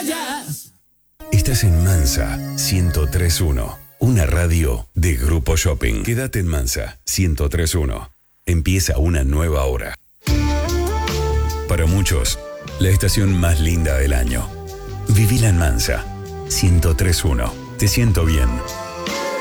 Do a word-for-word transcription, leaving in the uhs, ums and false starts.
vayas. Estás en Mansa ciento tres punto uno, una radio de Grupo Shopping. Quédate en Mansa ciento tres punto uno. Empieza una nueva hora. Para muchos, la estación más linda del año. Vivila en Mansa ciento tres punto uno. Te siento bien.